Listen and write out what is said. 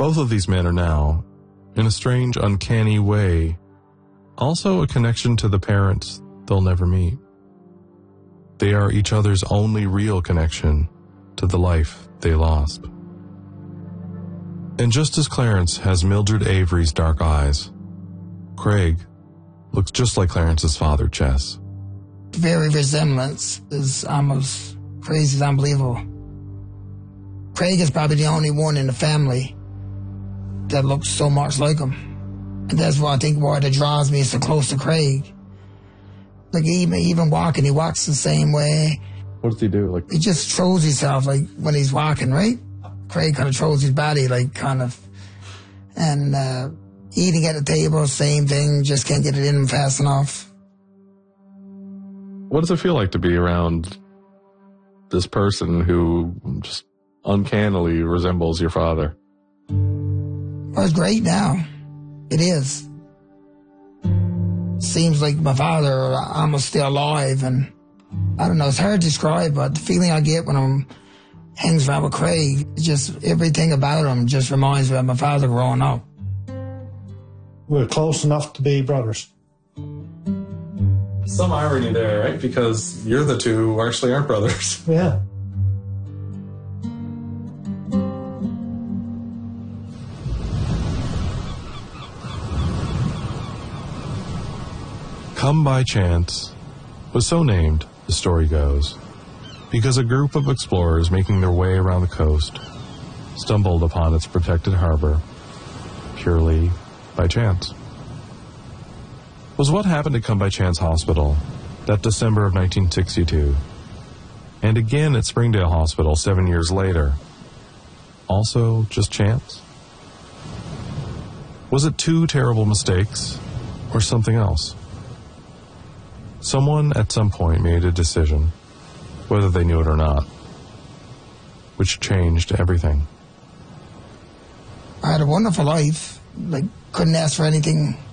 Both of these men are now, in a strange, uncanny way, also a connection to the parents they'll never meet. They are each other's only real connection to the life they lost. And just as Clarence has Mildred Avery's dark eyes, Craig looks just like Clarence's father, Chess. Very resemblance is almost crazy, it's unbelievable. Craig is probably the only one in the family that looks so much like him. And that's why I think why that draws me so close to Craig. Like even walking, he walks the same way. What does he do? He just throws himself like when he's walking, right? Craig kind of throws his body like kind of, and eating at the table, same thing, just can't get it in him fast enough. What does it feel like to be around this person who just uncannily resembles your father? Well, it's great now. It is. Seems like my father almost still alive, and I don't know, it's hard to describe, but the feeling I get when I'm hangs around with Craig, just everything about him just reminds me of my father growing up. We're close enough to be brothers. Some irony there, right? Because you're the two who actually aren't brothers. Yeah. Come by Chance was so named, the story goes, because a group of explorers making their way around the coast stumbled upon its protected harbor purely by chance. Was what happened at Come by Chance Hospital that December of 1962, and again at Springdale Hospital 7 years later, also just chance? Was it two terrible mistakes or something else? Someone at some point made a decision, whether they knew it or not, which changed everything. I had a wonderful life. Couldn't ask for anything